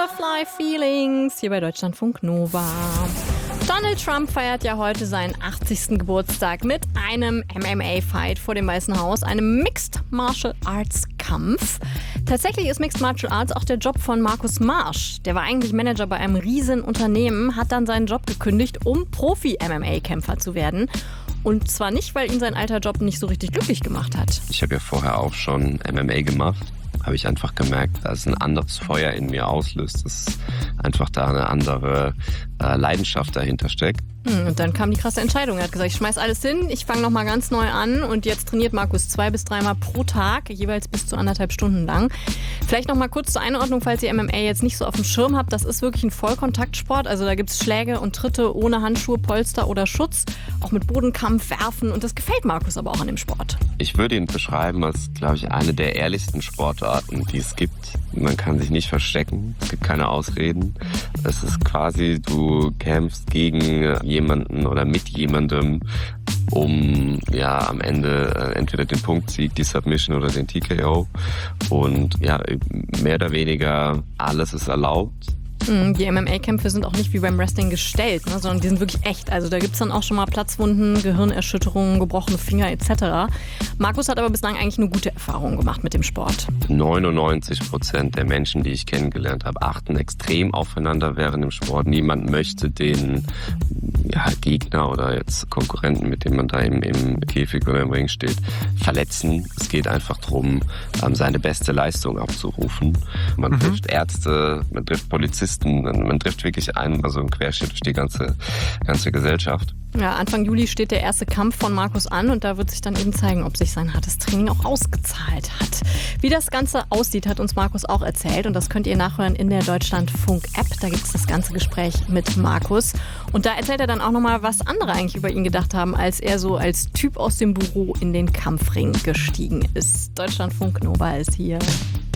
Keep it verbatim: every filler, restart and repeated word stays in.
Butterfly Feelings hier bei Deutschlandfunk Nova. Donald Trump feiert ja heute seinen achtzigsten Geburtstag mit einem M M A-Fight vor dem Weißen Haus, einem Mixed Martial Arts Kampf. Tatsächlich ist Mixed Martial Arts auch der Job von Markus Marsch. Der war eigentlich Manager bei einem riesen Unternehmen, hat dann seinen Job gekündigt, um Profi-M M A-Kämpfer zu werden. Und zwar nicht, weil ihn sein alter Job nicht so richtig glücklich gemacht hat. Ich habe ja vorher auch schon M M A gemacht. Habe ich einfach gemerkt, dass ein anderes Feuer in mir auslöst, dass einfach da eine andere äh, Leidenschaft dahinter steckt. Und dann kam die krasse Entscheidung. Er hat gesagt, ich schmeiß alles hin, ich fange nochmal ganz neu an und jetzt trainiert Markus zwei bis dreimal pro Tag, jeweils bis zu anderthalb Stunden lang. Vielleicht nochmal kurz zur Einordnung, falls ihr M M A jetzt nicht so auf dem Schirm habt. Das ist wirklich ein Vollkontaktsport, also da gibt es Schläge und Tritte ohne Handschuhe, Polster oder Schutz, auch mit Bodenkampf, Werfen und das gefällt Markus aber auch an dem Sport. Ich würde ihn beschreiben als, glaube ich, eine der ehrlichsten Sportarten, die es gibt. Man kann sich nicht verstecken, es gibt keine Ausreden. Es ist quasi, du kämpfst gegen jemanden oder mit jemandem, um ja am Ende äh, entweder den Punktsieg, die Submission oder den T K O. Und ja, mehr oder weniger alles ist erlaubt. Die M M A-Kämpfe sind auch nicht wie beim Wrestling gestellt, ne, sondern die sind wirklich echt. Also da gibt es dann auch schon mal Platzwunden, Gehirnerschütterungen, gebrochene Finger et cetera. Markus hat aber bislang eigentlich nur gute Erfahrungen gemacht mit dem Sport. neunundneunzig Prozent der Menschen, die ich kennengelernt habe, achten extrem aufeinander während dem Sport. Niemand möchte den ja, Gegner oder jetzt Konkurrenten, mit dem man da im, im Käfig oder im Ring steht, verletzen. Es geht einfach darum, seine beste Leistung abzurufen. Man mhm. trifft Ärzte, man trifft Polizisten, man trifft wirklich einen, also einen Querschnitt durch die ganze, ganze Gesellschaft. Ja, Anfang Juli steht der erste Kampf von Markus an und da wird sich dann eben zeigen, ob sich sein hartes Training auch ausgezahlt hat. Wie das Ganze aussieht, hat uns Markus auch erzählt und das könnt ihr nachhören in der Deutschlandfunk-App. Da gibt es das ganze Gespräch mit Markus und da erzählt er dann auch nochmal, was andere eigentlich über ihn gedacht haben, als er so als Typ aus dem Büro in den Kampfring gestiegen ist. Deutschlandfunk Nova ist hier.